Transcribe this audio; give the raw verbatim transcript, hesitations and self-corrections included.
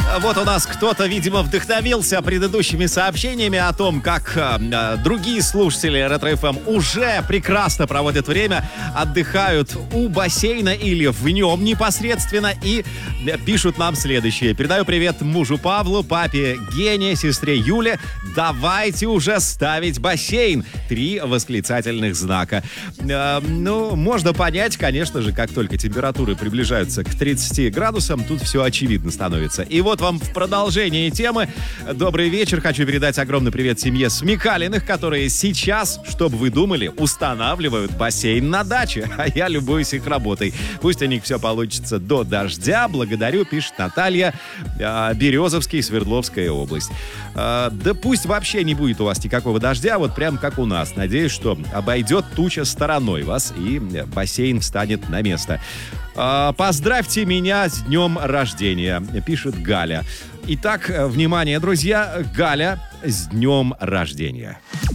Вот у нас кто-то, видимо, вдохновился предыдущими сообщениями о том, как э, другие слушатели Ретро-эф эм уже прекрасно проводят время, отдыхают у бассейна или в нем непосредственно, и пишут нам следующее. Передаю привет мужу Павлу, папе Гене, сестре Юле. Давайте уже ставить бассейн. Три восклицательных знака. Э, ну, можно понять, конечно же, как только температуры приближаются к тридцати градусам, тут все очевидно становится. И вот вам в продолжении темы. Добрый вечер. Хочу передать огромный привет семье Смекалиных, которые сейчас, чтобы вы думали, устанавливают бассейн на даче. А я любуюсь их работой. Пусть у них все получится до дождя. Благодарю, пишет Наталья. Березовский, Свердловская область. Да пусть вообще не будет у вас никакого дождя, вот прям как у нас. Надеюсь, что обойдет туча стороной вас и бассейн встанет на место. Поздравьте меня с днем рождения, пишет Галя. Итак, внимание, друзья, Галя, с днем рождения.